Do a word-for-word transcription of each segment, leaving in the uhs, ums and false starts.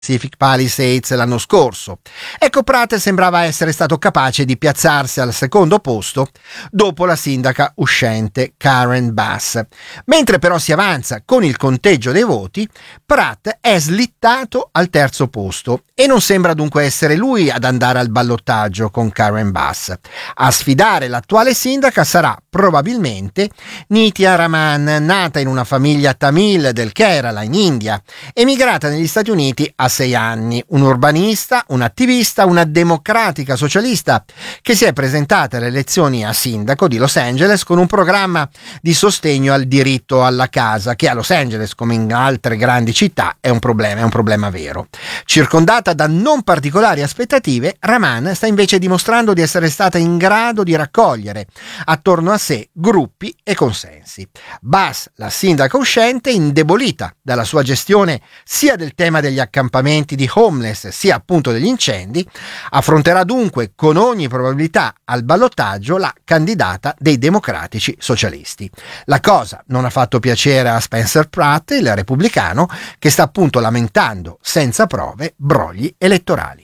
Pacific Palisades l'anno scorso. Ecco, Pratt sembrava essere stato capace di piazzarsi al secondo posto dopo la sindaca uscente Karen Bass. Mentre però si avanza con il conteggio dei voti, Pratt è slittato al terzo posto e non sembra dunque essere lui ad andare al ballottaggio con Karen Bass. A sfidare l'attuale sindaca sarà probabilmente Nitya Raman, nata in una famiglia tamil del Kerala in India, emigrata negli Stati Uniti a sei anni, un urbanista, un attivista, una democratica socialista che si è presentata alle elezioni a sindaco di Los Angeles con un programma di sostegno al diritto alla casa, che a Los Angeles, come in altre grandi città, è un problema, è un problema vero. Circondata da non particolari aspettative, Raman sta invece dimostrando di essere stata in grado di raccogliere attorno a sé gruppi e consensi. Bass, la sindaca uscente, indebolita dalla sua gestione sia del tema degli accampamenti di homeless sia appunto degli incendi, affronterà dunque con ogni probabilità al ballottaggio la candidata dei democratici socialisti. La cosa non ha fatto piacere a Spencer Pratt, il repubblicano, che sta appunto lamentando senza prove brogli elettorali.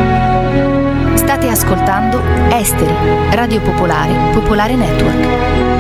State ascoltando Esteri, Radio Popolare, Popolare Network.